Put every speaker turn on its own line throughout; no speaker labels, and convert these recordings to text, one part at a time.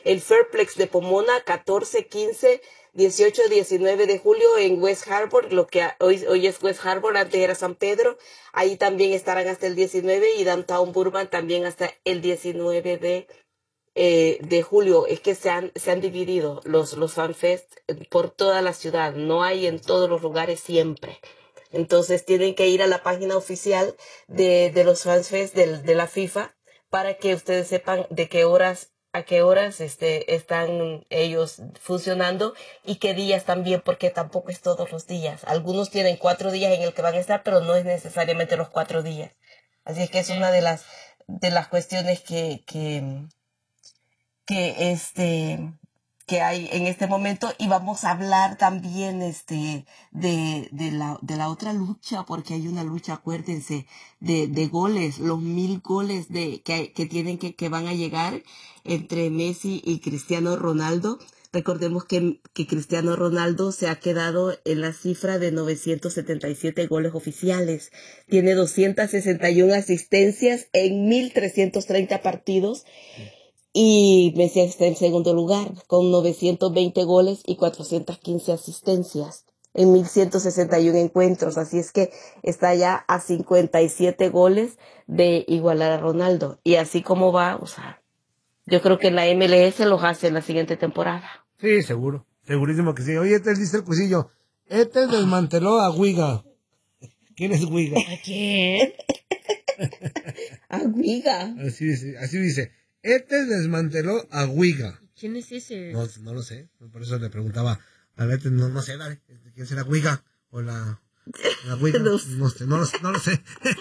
el Fairplex de Pomona, 14, 15, 18, 19 de julio en West Harbor, lo que hoy es West Harbor, antes era San Pedro. Ahí también estarán hasta el 19 y Downtown Burbank también hasta el 19 de julio. Es que se han dividido los FanFest por toda la ciudad, no hay en todos los lugares siempre. Entonces tienen que ir a la página oficial de los FanFest de la FIFA para que ustedes sepan a qué horas están ellos funcionando y qué días también, porque tampoco es todos los días. Algunos tienen 4 días en el que van a estar, pero no es necesariamente los 4 días. Así es que es una de las cuestiones que hay en este momento. Y vamos a hablar también de la otra lucha, porque hay una lucha, acuérdense, de goles, los 1000 goles que van a llegar entre Messi y Cristiano Ronaldo. Recordemos que Cristiano Ronaldo se ha quedado en la cifra de 977 goles oficiales. Tiene 261 asistencias en 1.330 partidos. Y Messi está en segundo lugar con 920 goles y 415 asistencias en 1.161 encuentros. Así es que está ya a 57 goles de igualar a Ronaldo. Y así como va, o sea, yo creo que la MLS los hace en la siguiente temporada.
Sí, seguro. Segurísimo que sí. Oye, dice el cuisillo. Desmanteló a Wiga. ¿Quién es Wiga?
¿A quién?
A Wiga.
Así dice. Desmanteló a Wiga.
¿Quién es ese?
No lo sé. Por eso le preguntaba a Ete, no sé, dale. ¿Quién será Wiga? O la Wiga. No lo sé.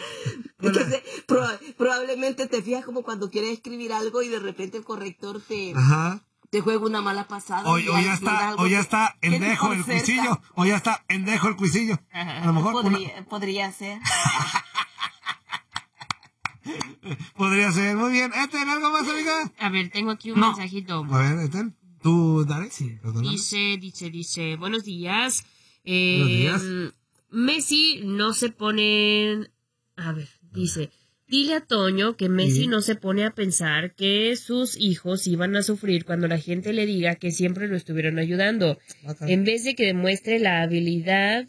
Probablemente te fijas como cuando quieres escribir algo y de repente el corrector te juega una mala pasada.
O ya está endejo el cuisillo. O ya está endejo el cuisillo. A lo mejor
podría ser.
Podría ser. Muy bien. ¿Eten algo más, amiga?
A ver, tengo aquí un mensajito.
A ver, Eten. ¿Tú, Dale? Sí, perdóname.
Dice, buenos días.
Buenos días.
Messi no se pone... A ver, dice... Dile a Toño que Messi no se pone a pensar que sus hijos iban a sufrir cuando la gente le diga que siempre lo estuvieron ayudando. En vez de que demuestre la habilidad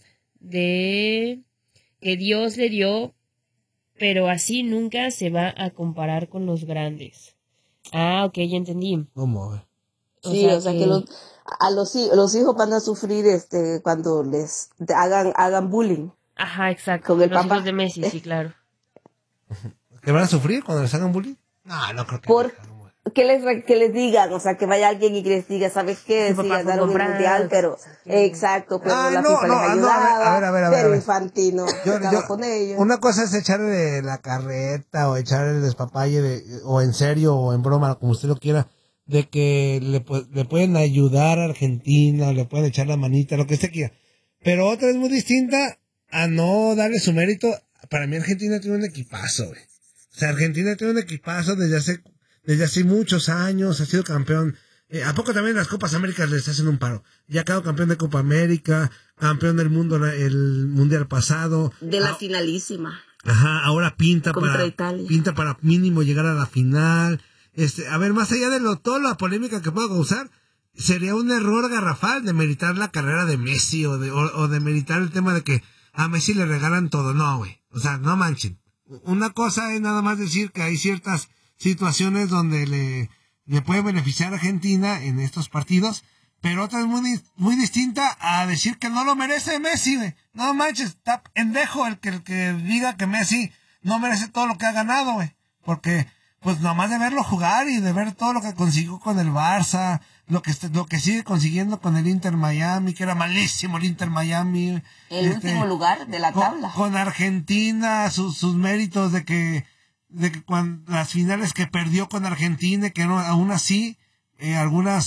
que Dios le dio, pero así nunca se va a comparar con los grandes. Ah, ok, ya entendí.
¿Cómo?
Sí, o sea que los hijos van a sufrir cuando les hagan bullying.
Ajá, exacto.
Con el
los
papá
hijos de Messi, sí, claro.
¿Que van a sufrir cuando les hagan bullying? No creo que...
Que les digan, o sea, que vaya alguien y que les diga, ¿sabes qué? Sí, ganaron el mundial, pero... Exacto, pero la FIFA les ayudaba.
A ver.
Pero Infantino estaba con ellos.
Una cosa es echarle la carreta o echar el despapalle o en serio o en broma, como usted lo quiera, de que le pueden ayudar a Argentina, le pueden echar la manita, lo que usted quiera. Pero otra es muy distinta a no darle su mérito. Para mí Argentina tiene un equipazo, güey. O sea, Argentina tiene un equipazo desde hace muchos años, ha sido campeón. ¿A poco también las Copas Américas les hacen un paro? Ya quedó campeón de Copa América, campeón del mundo el mundial pasado.
De la finalísima.
Ajá, ahora pinta para mínimo llegar a la final. A ver, más allá de toda la polémica que pueda causar, sería un error garrafal de meritar la carrera de Messi o de meritar el tema de que a Messi le regalan todo. No, güey. O sea, no manchen. Una cosa es nada más decir que hay ciertas situaciones donde le puede beneficiar a Argentina en estos partidos, pero otra es muy distinta a decir que no lo merece Messi, güey. No manches, está pendejo el que diga que Messi no merece todo lo que ha ganado, güey. Porque, pues, nomás de verlo jugar y de ver todo lo que consiguió con el Barça, lo que sigue consiguiendo con el Inter Miami, que era malísimo el Inter Miami.
El último lugar de la tabla.
Con Argentina, sus méritos de que cuando las finales que perdió con Argentina, que no, aún así, algunas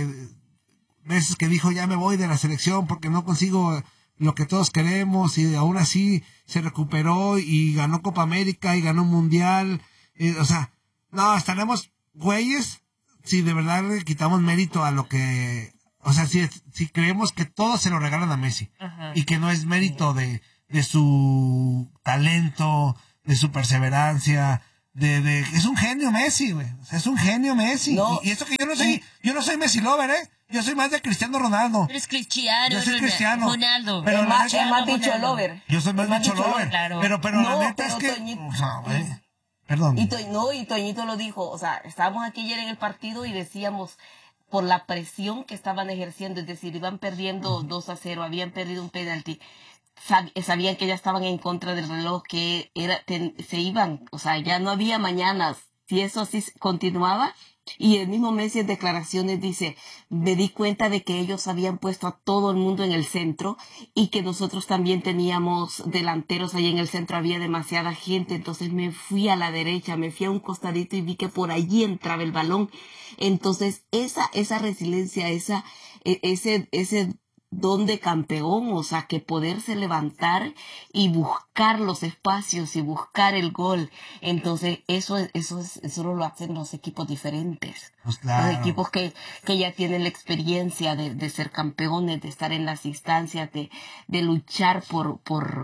veces que dijo ya me voy de la selección porque no consigo lo que todos queremos, y aún así se recuperó y ganó Copa América y ganó Mundial. O sea, no, estaremos güeyes si de verdad le quitamos mérito a lo que... O sea, si creemos que todo se lo regalan a Messi. Ajá. Y que no es mérito de su talento, de su perseverancia, es un genio Messi, güey. O sea, es un genio Messi.
No.
Y eso que yo no soy Messi lover, Yo soy más de Cristiano Ronaldo.
Pero es Cristiano.
Yo soy Cristiano.
Ronaldo.
Pero
es más dicho lover.
Yo soy más dicho lover.
Claro.
Pero
No,
la neta es
pero
que,
Toñito,
o sea, güey, perdón.
y Toñito lo dijo, o sea, estábamos aquí ayer en el partido y decíamos, por la presión que estaban ejerciendo, es decir, iban perdiendo 2-0, habían perdido un penalti, sabían que ya estaban en contra del reloj, que se iban, o sea, ya no había mañanas. Si eso sí continuaba, y el mismo Messi en declaraciones dice, me di cuenta de que ellos habían puesto a todo el mundo en el centro y que nosotros también teníamos delanteros ahí en el centro, había demasiada gente, entonces me fui a la derecha, me fui a un costadito y vi que por allí entraba el balón. Entonces esa resiliencia, ese don de campeón, o sea, que poderse levantar y buscar los espacios y buscar el gol. Entonces, eso lo hacen los equipos diferentes.
Pues claro.
Los equipos que ya tienen la experiencia de ser campeones, de estar en las instancias, de luchar por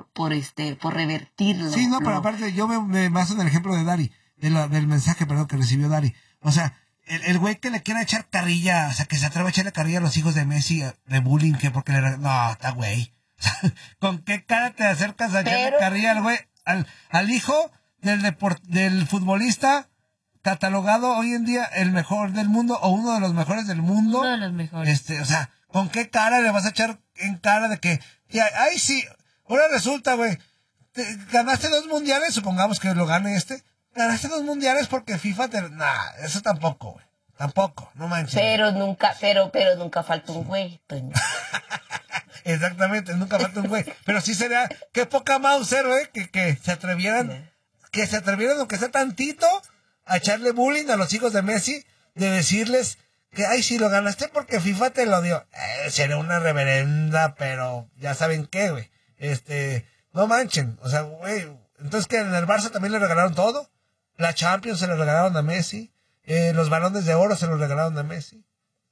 revertirlo.
Sí, no, pero aparte yo me baso en el ejemplo de Dari, del mensaje, perdón, que recibió Dari. O sea, el güey que le quiera echar carrilla, o sea, que se atreve a echarle carrilla a los hijos de Messi, de bullying, que porque no, está güey. ¿Con qué cara te acercas a echarle carrilla al güey, al hijo del futbolista catalogado hoy en día el mejor del mundo o uno de los mejores del mundo?
Uno de los mejores.
O sea, ¿con qué cara le vas a echar en cara de que, ay sí, ahora resulta, güey, ganaste 2 mundiales, supongamos que lo gane ganaste 2 mundiales porque FIFA eso tampoco, güey. Tampoco, no manches.
Pero nunca falta un güey, Toño.
Exactamente, nunca falta un güey. Pero sí sería, qué poca Mauser, güey, que se atrevieran, aunque sea tantito, a echarle bullying a los hijos de Messi, de decirles que, ay, si lo ganaste porque FIFA te lo dio. Sería una reverenda, pero ya saben qué, güey. No manchen, o sea, güey, entonces que en el Barça también le regalaron todo. La Champions se le regalaron a Messi. Los balones de oro se los regalaron a Messi.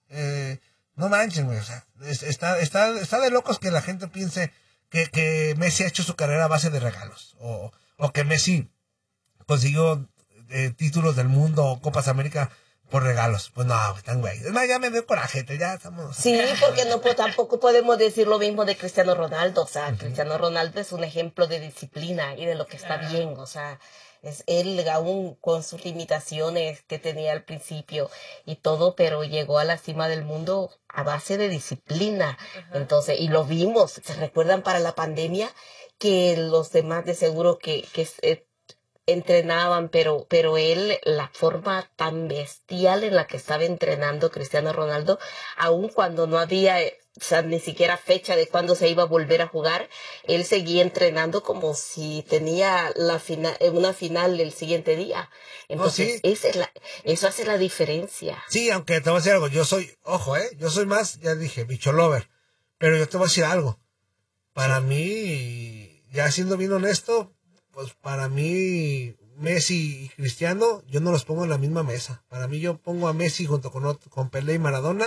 No manchen, güey. O sea, está de locos que la gente piense que Messi ha hecho su carrera a base de regalos. O que Messi consiguió títulos del mundo o Copas América por regalos. Pues no, están güey. Es más, ya me dio coraje, ya estamos.
Sí, porque tampoco podemos decir lo mismo de Cristiano Ronaldo. O sea, Cristiano Ronaldo es un ejemplo de disciplina y de lo que está bien. O sea, es él aún con sus limitaciones que tenía al principio y todo, pero llegó a la cima del mundo a base de disciplina. Entonces, y lo vimos, ¿se recuerdan para la pandemia? Que los demás de seguro que entrenaban, pero él, la forma tan bestial en la que estaba entrenando Cristiano Ronaldo, aun cuando no había ni siquiera fecha de cuándo se iba a volver a jugar, él seguía entrenando como si tenía una final el siguiente día. Entonces, eso hace la diferencia.
Sí, aunque te voy a decir algo, yo soy más, ya dije, bicho lover, pero yo te voy a decir algo. Para mí, ya siendo bien honesto, pues para mí, Messi y Cristiano, yo no los pongo en la misma mesa. Para mí yo pongo a Messi junto con Pelé y Maradona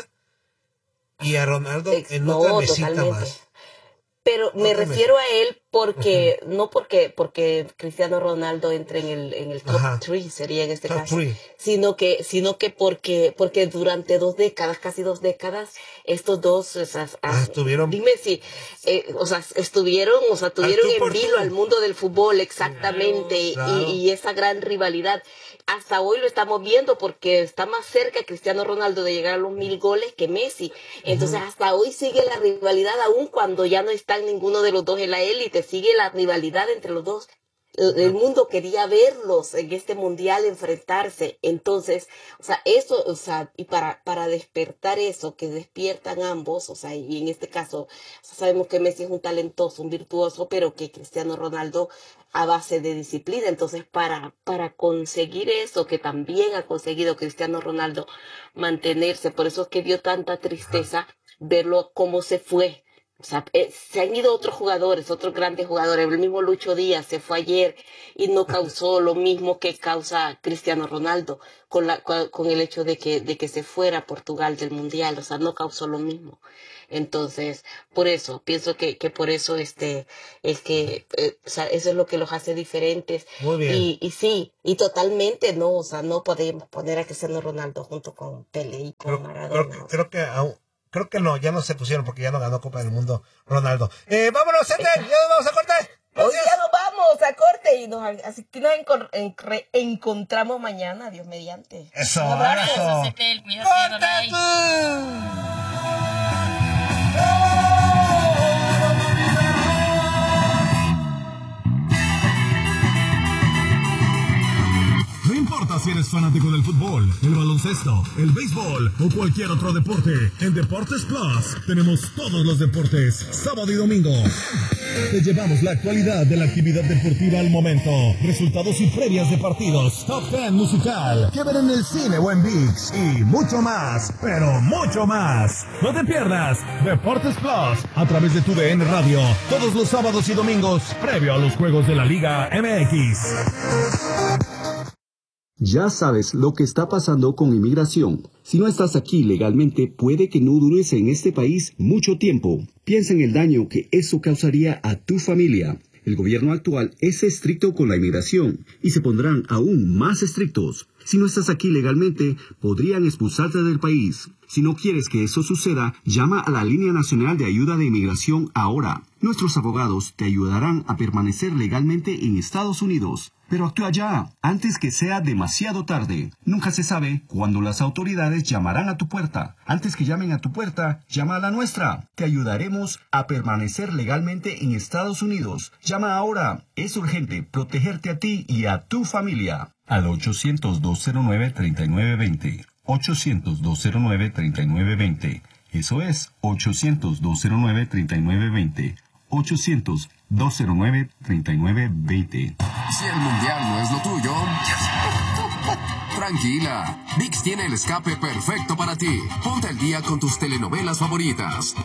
y a Ronaldo en otra mesita totalmente. Más.
Pero me refiero a él porque, no porque Cristiano Ronaldo entre en el top 3, sería en este caso, sino que porque durante 2 décadas, casi 2 décadas, estos dos,
estuvieron,
dime si, tuvieron en vilo al mundo del fútbol, exactamente, claro. Y esa gran rivalidad. Hasta hoy lo estamos viendo porque está más cerca Cristiano Ronaldo de llegar a los 1000 goles que Messi. Entonces hasta hoy sigue la rivalidad, aún cuando ya no están ninguno de los dos en la élite, sigue la rivalidad entre los dos. El mundo quería verlos en este mundial enfrentarse. Entonces, y para despertar eso, que despiertan ambos, y en este caso, sabemos que Messi es un talentoso, un virtuoso, pero que Cristiano Ronaldo a base de disciplina. Entonces, para conseguir eso, que también ha conseguido Cristiano Ronaldo mantenerse, por eso es que dio tanta tristeza verlo cómo se fue O sea, se han ido otros jugadores, otros grandes jugadores. El mismo Lucho Díaz se fue ayer y no causó lo mismo que causa Cristiano Ronaldo con el hecho de que se fuera a Portugal del Mundial. O sea, no causó lo mismo. Entonces, por eso, pienso que por eso es que, o sea, eso es lo que los hace diferentes.
Muy bien.
Y sí, y totalmente no, o sea, no podemos poner a Cristiano Ronaldo junto con Pelé y con Maradona.
Creo que no, ya no se pusieron porque ya no ganó Copa del Mundo Ronaldo. Vámonos, Ender, ya nos vamos a cortar.
Hoy ya nos vamos a corte y así que nos encontramos mañana, Dios mediante.
Eso,
un abrazo.
No importa si eres fanático del fútbol, el baloncesto, el béisbol o cualquier otro deporte, en Deportes Plus tenemos todos los deportes, sábado y domingo. Te llevamos la actualidad de la actividad deportiva al momento, resultados y previas de partidos, top 10 musical, que ver en el cine o en ViX y mucho más, pero mucho más. No te pierdas Deportes Plus a través de tu DN Radio, todos los sábados y domingos, previo a los juegos de la Liga MX.
Ya sabes lo que está pasando con inmigración. Si no estás aquí legalmente, puede que no dures en este país mucho tiempo. Piensa en el daño que eso causaría a tu familia. El gobierno actual es estricto con la inmigración y se pondrán aún más estrictos. Si no estás aquí legalmente, podrían expulsarte del país. Si no quieres que eso suceda, llama a la Línea Nacional de Ayuda de Inmigración ahora. Nuestros abogados te ayudarán a permanecer legalmente en Estados Unidos. Pero actúa ya, antes que sea demasiado tarde. Nunca se sabe cuándo las autoridades llamarán a tu puerta. Antes que llamen a tu puerta, llama a la nuestra. Te ayudaremos a permanecer legalmente en Estados Unidos. Llama ahora. Es urgente protegerte a ti y a tu familia. Al 800-209-3920. 800-209-3920. Eso es 800-209-3920. 800-209-3920.
Si el mundial no es lo tuyo, tranquila. ViX tiene el escape perfecto para ti. Ponte al día con tus telenovelas favoritas.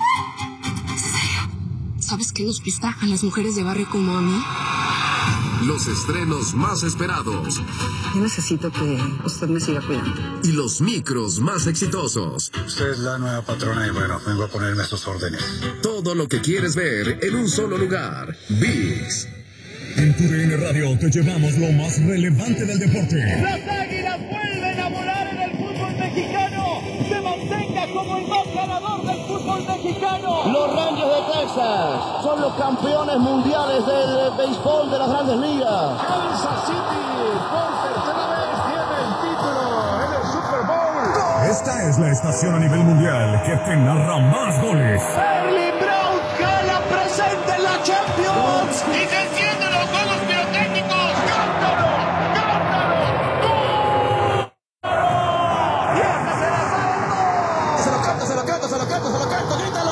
¿Sabes qué nos gusta a las mujeres de barrio como a mí?
Los estrenos más esperados.
Yo necesito que usted me siga cuidando.
Y los micros más exitosos.
Usted es la nueva patrona y bueno, vengo a ponerme a sus órdenes.
Todo lo que quieres ver en un solo lugar. ViX.
En tu DN Radio te llevamos lo más relevante del deporte.
Las Águilas vuelven a volar en el fútbol mexicano. Se mantenga como el más ganador del fútbol mexicano.
Los Rangers de Texas son los campeones mundiales del béisbol de las Grandes Ligas.
Kansas City por tercera vez tiene el título en el Super Bowl.
Esta es la estación a nivel mundial que te narra más goles.
Erling Braut Haaland presente en la Champions. Y se encienden los juegos pirotécnicos. ¡Cántalo! ¡Cántalo! ¡Gol! ¡Y este se la sabe!
Se lo canto, se lo canto, se lo canto, se lo canto, grítalo.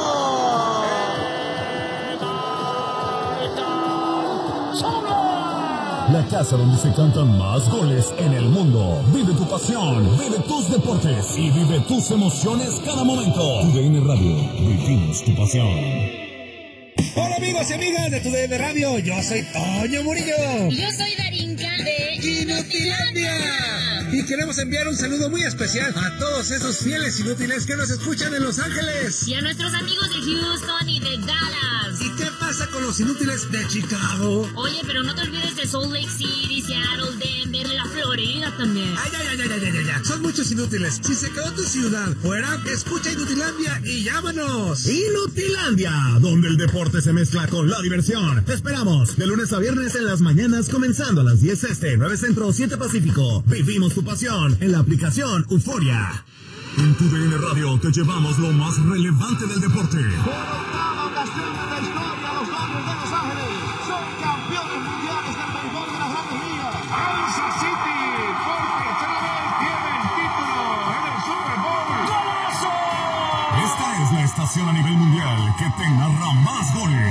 La casa donde se cantan más goles en el mundo. Vive tu pasión, vive tus deportes y vive tus emociones cada momento. Tu DN Radio, vivimos tu pasión.
Hola amigos y amigas de tu DN Radio, yo soy Toño Murillo.
Yo soy Darinka de Inutilandia.
Y queremos enviar un saludo muy especial a todos esos fieles inútiles que nos escuchan en Los Ángeles.
Y a nuestros amigos de Houston y de Dallas.
¿Y qué pasa con los inútiles de Chicago?
Oye, pero no te olvides de Salt Lake City, Seattle, Denver, la Florida también.
Ay. Son muchos inútiles. Si se quedó tu ciudad fuera, escucha Inutilandia y llámanos.
Inutilandia, donde el deporte se mezcla con la diversión. Te esperamos de lunes a viernes en las mañanas, comenzando a las 10 este, 9 centro, 7 pacífico. Vivimos tu pasión en la aplicación Euforia. En tu DN Radio te llevamos lo más relevante del deporte.
Por octava ocasión en la historia, los Dodgers de Los Ángeles son campeones mundiales del béisbol de las Grandes Ligas. Kansas City por tercera vez tiene el título en el Super Bowl. ¡Golazo!
Esta es la estación a nivel mundial que te narra más goles.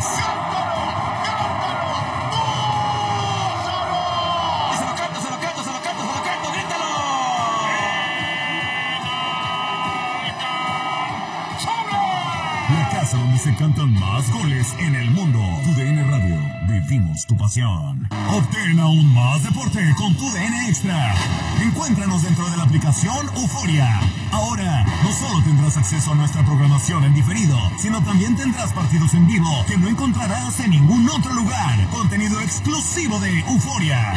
La casa donde se cantan más goles en el mundo. TUDN Radio, vivimos tu pasión. Obtén aún más deporte con TUDN Extra. Encuéntranos dentro de la aplicación Euforia. Ahora, no solo tendrás acceso a nuestra programación en diferido, sino también tendrás partidos en vivo que no encontrarás en ningún otro lugar. Contenido exclusivo de Euforia.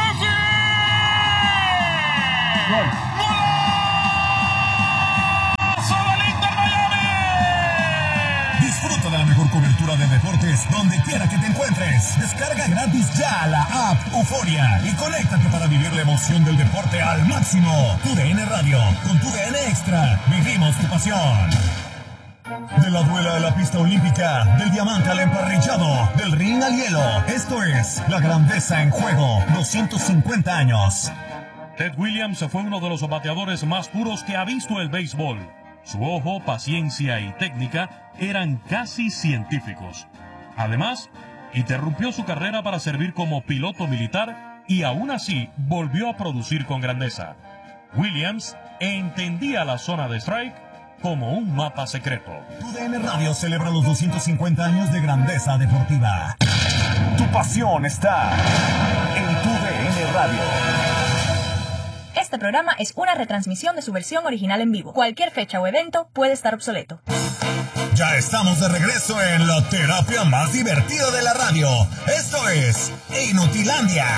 Disfruta de la mejor cobertura de deportes donde quiera que te encuentres. Descarga gratis ya la app Euforia y conéctate para vivir la emoción del deporte al máximo. TUDN Radio, con TUDN Extra, vivimos tu pasión. De la duela a la pista olímpica, del diamante al emparrillado, del ring al hielo. Esto es La Grandeza en Juego, 250 años.
Ted Williams fue uno de los bateadores más puros que ha visto el béisbol. Su ojo, paciencia y técnica eran casi científicos. Además, interrumpió su carrera para servir como piloto militar y aún así volvió a producir con grandeza. Williams entendía la zona de strike como un mapa secreto.
TUDN Radio celebra los 250 años de grandeza deportiva. Tu pasión está en TUDN Radio.
Este programa es una retransmisión de su versión original en vivo. Cualquier fecha o evento puede estar obsoleto.
Ya estamos de regreso en la terapia más divertida de la radio. Esto es Inutilandia.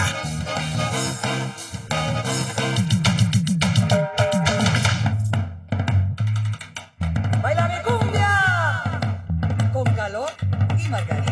¡Baila mi cumbia! Con calor y margarita.